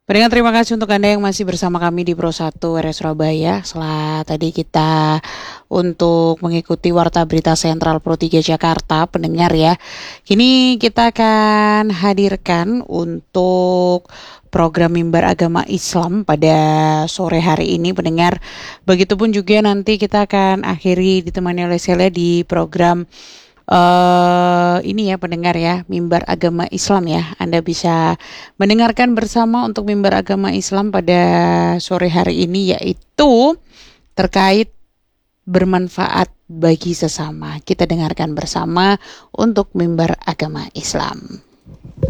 Pendengar, terima kasih untuk Anda yang masih bersama kami di Pro 1 RS Surabaya. Setelah tadi kita untuk mengikuti Warta Berita Sentral Pro 3 Jakarta, pendengar ya. Kini kita akan hadirkan untuk program Mimbar Agama Islam pada sore hari ini, pendengar. Begitupun juga nanti kita akan akhiri ditemani oleh Sheila di program ini ya pendengar ya, Mimbar Agama Islam ya. Anda bisa mendengarkan bersama untuk Mimbar Agama Islam pada sore hari ini, yaitu terkait bermanfaat bagi sesama. Kita dengarkan bersama untuk Mimbar Agama Islam.